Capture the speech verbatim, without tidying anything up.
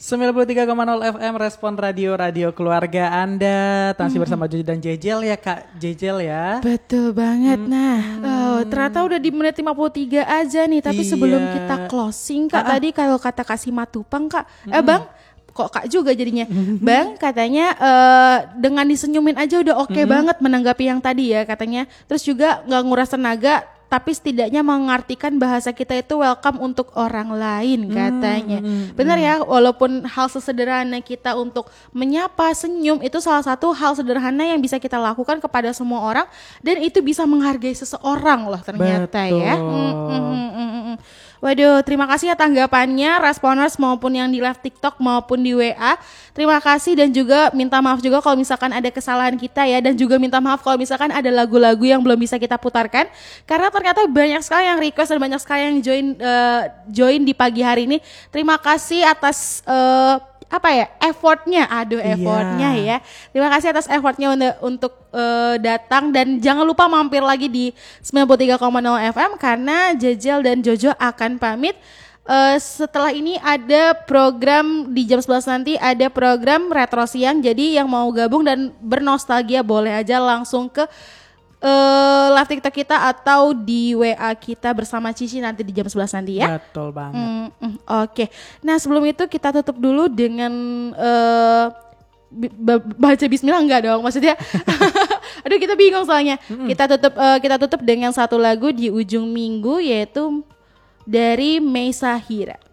sembilan puluh tiga koma nol F M Respon Radio, radio keluarga Anda. Masih hmm. bersama Jojo dan Jejel ya Kak Jejel ya. Betul banget. Hmm. Nah oh, ternyata udah di menit lima puluh tiga aja nih. Tapi iya. sebelum kita closing Kak, ah, tadi kalau kata Kasih Matupang Kak, hmm. eh Bang kok Kak juga jadinya Bang katanya uh, dengan disenyumin aja udah oke okay hmm. banget menanggapi yang tadi ya katanya. Terus juga gak nguras tenaga, tapi setidaknya mengartikan bahasa kita itu welcome untuk orang lain katanya. Hmm, Benar hmm. ya, walaupun hal sesederhana kita untuk menyapa, senyum itu salah satu hal sederhana yang bisa kita lakukan kepada semua orang dan itu bisa menghargai seseorang loh ternyata. Betul. Ya. Hmm, hmm, hmm, hmm, hmm. Waduh, terima kasih ya tanggapannya, responers maupun yang di live TikTok maupun di W A. Terima kasih dan juga minta maaf juga kalau misalkan ada kesalahan kita ya. Dan juga minta maaf kalau misalkan ada lagu-lagu yang belum bisa kita putarkan. Karena ternyata banyak sekali yang request dan banyak sekali yang join uh, join di pagi hari ini. Terima kasih atas uh, apa ya effortnya, aduh effortnya yeah. ya. Terima kasih atas effortnya untuk, untuk uh, datang dan jangan lupa mampir lagi di sembilan puluh tiga koma nol F M karena Jejel dan Jojo akan pamit. Uh, setelah ini ada program di jam sebelas nanti ada program Retro Siang. Jadi yang mau gabung dan bernostalgia boleh aja langsung ke Uh, live TikTok kita atau di W A kita bersama Cici nanti di jam sebelas nanti ya. Betul banget. Mm, mm, Oke. Okay. Nah sebelum itu kita tutup dulu dengan uh, b- baca Bismillah enggak dong maksudnya. Aduh kita bingung soalnya. Mm-mm. Kita tutup uh, kita tutup dengan satu lagu di ujung minggu yaitu dari Meisa Hira.